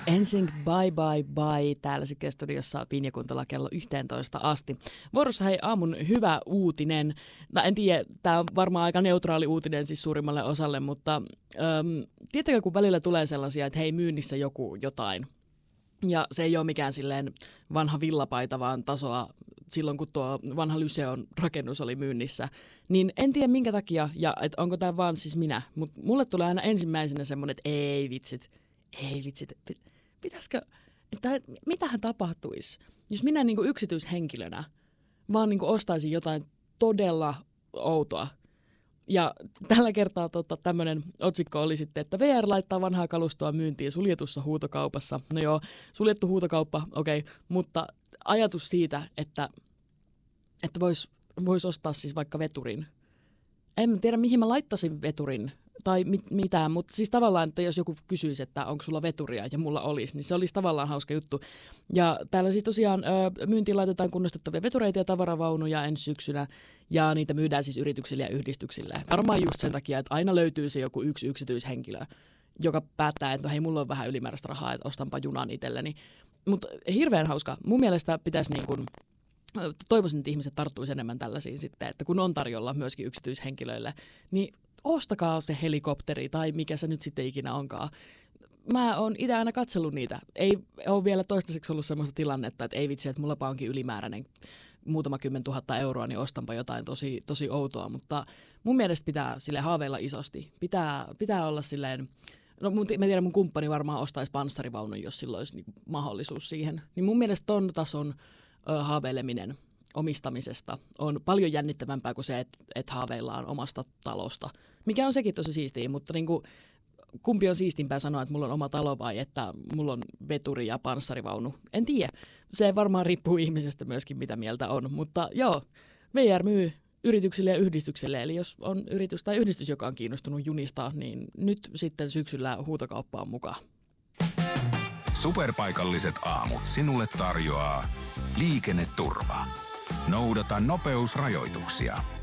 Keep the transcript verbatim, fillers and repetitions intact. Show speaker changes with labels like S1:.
S1: N-Sync bye bye bye täällä Syke-studiossa Pinja Kuntola kello yhteentoista asti. Vuorossa hei aamun hyvä uutinen. No, en tiedä, tämä on varmaan aika neutraali uutinen siis suurimmalle osalle, mutta äm, tietääkö kun välillä tulee sellaisia, että hei myynnissä joku jotain. Ja se ei ole mikään silleen vanha villapaita, vaan tasoa silloin, kun tuo vanha Lyseon rakennus oli myynnissä. Niin en tiedä minkä takia, ja et onko tämä vaan siis minä, mutta mulle tulee aina ensimmäisenä semmoinen, että ei vitsit, ei vitsit, pitäisikö, että mitähän tapahtuisi, jos minä niin kuin yksityishenkilönä vaan niin kuin ostaisin jotain todella outoa. Ja tällä kertaa tota, tämmöinen otsikko oli sitten, että V R laittaa vanhaa kalustoa myyntiin suljetussa huutokaupassa. No joo, suljettu huutokauppa, okei, okay, mutta ajatus siitä, että, että voisi vois ostaa siis vaikka veturin. En tiedä, mihin mä laittaisin veturin tai mit, mitään, mutta siis tavallaan, että jos joku kysyisi, että onko sulla veturia ja mulla olisi, niin se olisi tavallaan hauska juttu. Ja täällä siis tosiaan ö, myyntiin laitetaan kunnostettavia vetureita ja tavaravaunuja ensi syksynä, ja niitä myydään siis yrityksille ja yhdistyksille. Varmaan just sen takia, että aina löytyy se joku yksi yksityishenkilö, joka päättää, että hei, mulla on vähän ylimääräistä rahaa, että ostanpa junan itselleni. Mutta hirveän hauska. Mun mielestä pitäisi niin kuin, toivoisin, että ihmiset tarttuisi enemmän tällaisiin sitten, että kun on tarjolla myöskin yksityishenkilöille, niin ostakaa se helikopteri tai mikä se nyt sitten ikinä onkaan. Mä oon itse aina katsellut niitä. Ei ole vielä toistaiseksi ollut sellaista tilannetta, että ei vitsi, että mulla onkin ylimääräinen muutama kymmen tuhatta euroa, niin ostanpa jotain tosi, tosi outoa. Mutta mun mielestä pitää sille haaveilla isosti. Pitää, pitää olla silleen, no mä tiedän, mun kumppani varmaan ostaisi panssarivaunun, jos sillä olisi niin mahdollisuus siihen. Niin mun mielestä ton tason ö, haaveileminen omistamisesta on paljon jännittävämpää kuin se, että et haaveillaan omasta talosta. Mikä on sekin tosi siistiä, mutta niin kuin, kumpi on siistimpää sanoa, että mulla on oma talo vai että mulla on veturi ja panssarivaunu? En tiedä. Se varmaan riippuu ihmisestä myöskin, mitä mieltä on. Mutta joo, V R myy yrityksille ja yhdistyksille. Eli jos on yritys tai yhdistys, joka on kiinnostunut junista, niin nyt sitten syksyllä huutokauppaan mukaan.
S2: Superpaikalliset aamut sinulle tarjoaa Liikenneturva. Noudata nopeusrajoituksia.